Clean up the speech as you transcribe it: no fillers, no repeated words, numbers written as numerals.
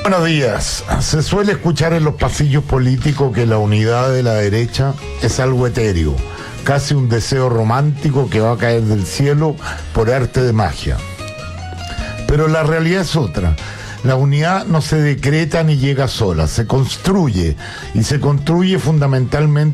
Buenos días. Se suele escuchar en los pasillos políticos que la unidad de la derecha es algo etéreo, casi un deseo romántico que va a caer del cielo por arte de magia. Pero la realidad es otra. La unidad no se decreta ni llega sola, se construye, y se construye fundamentalmente